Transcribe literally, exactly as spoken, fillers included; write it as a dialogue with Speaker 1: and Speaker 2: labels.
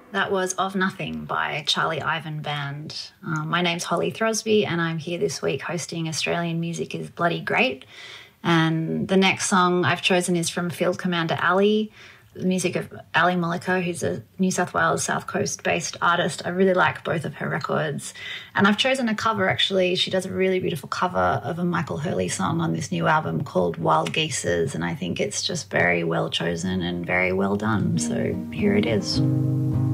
Speaker 1: That was Of Nothing by Charlie Ivan Band. Um, my name's Holly Throsby, and I'm here this week hosting Australian Music is Bloody Great. And the next song I've chosen is from Field Commander Ali, the music of Ali Mollica, who's a New South Wales South Coast-based artist. I really like both of her records. And I've chosen a cover, actually. She does a really beautiful cover of a Michael Hurley song on this new album called Wild Geeses, and I think it's just very well chosen and very well done. So here it is.